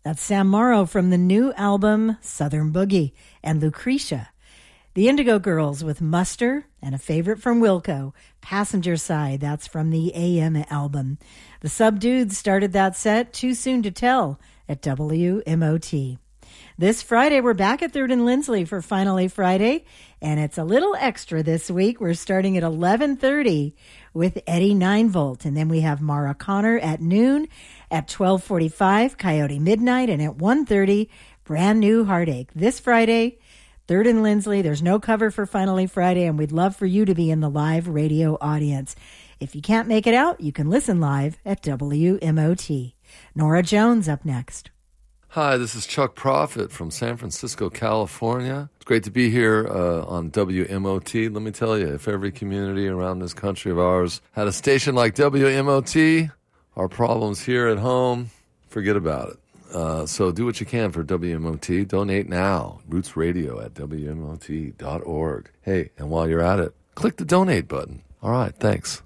That's Sam Morrow from the new album Southern Boogie, and Lucretia. The Indigo Girls with Muster, and a favorite from Wilco, Passenger Side. That's from the AM album. The Subdudes started that set, Too Soon to Tell, at WMOT. This Friday, we're back at 3rd and Lindsley for Finally Friday, and it's a little extra this week. We're starting at 11:30 with Eddie 9-Volt, and then we have Mara Connor at noon, at 12:45, Coyote Midnight, and at 1:30, Brand New Heartache. This Friday, 3rd and Lindsley. There's no cover for Finally Friday, and we'd love for you to be in the live radio audience. If you can't make it out, you can listen live at WMOT. Nora Jones up next. Hi, this is Chuck Prophet from San Francisco, California. It's great to be here on WMOT. Let me tell you, if every community around this country of ours had a station like WMOT, our problems here at home, forget about it. So do what you can for WMOT. Donate now. Roots Radio at WMOT.org. Hey, and while you're at it, click the donate button. All right, thanks.